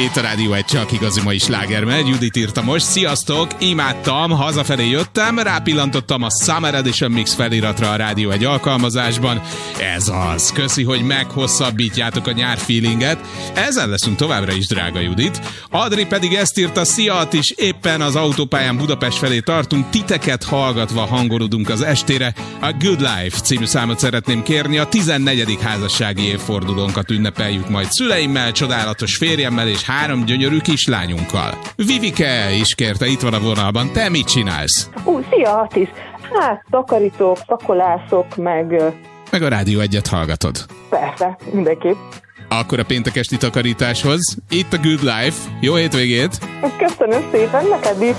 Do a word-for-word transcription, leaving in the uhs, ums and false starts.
Itt a Rádió egy csak igazi mai sláger megy. Judit írta most. Sziasztok, imádtam, hazafelé jöttem, rápillantottam a Summer Edition Mix feliratra a Rádió egy alkalmazásban. Ez az. Köszi, hogy meghosszabbítjátok a nyár feelinget. Ezzel leszünk továbbra is, drága Judit. Adri pedig ezt írta, szia Attis, éppen az autópályán Budapest felé tartunk, titeket hallgatva hangolódunk az estére. A Good Life című számot szeretném kérni, a tizennegyedik házassági évfordulónkat ünnepeljük majd szüleimmel, csodálatos férjemmel és három gyönyörű kislányunkkal. Vivike is kérte, itt van a vonalban. Te mit csinálsz? Ú, szia Attis! Hát, takarítók, szakolászok, meg... Meg a Rádió egyet hallgatod. Persze, mindenképp. Akkor a péntek esti takarításhoz. Itt a Good Life. Jó hétvégét! Köszönöm szépen, neked is!